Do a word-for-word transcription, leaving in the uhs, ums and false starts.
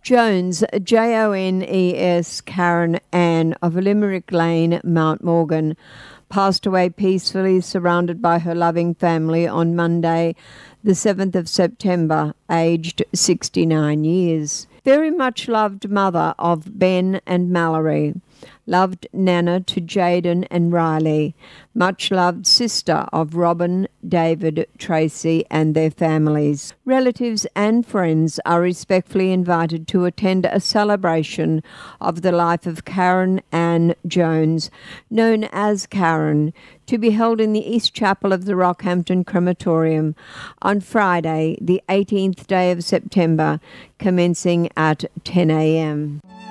Jones, J O N E S, Karen Ann of Limerick Lane, Mount Morgan, passed away peacefully surrounded by her loving family on Monday, the seventh of September, aged sixty-nine years. Very much loved mother of Ben and Mallory. Loved Nana to Jaden and Riley. Much loved sister of Robin, David, Tracy and their families. Relatives and friends are respectfully invited to attend a celebration of the life of Karen Ann Jones, known as Karen, to be held in the East Chapel of the Rockhampton Crematorium on Friday, the eighteenth day of September, commencing at ten a.m.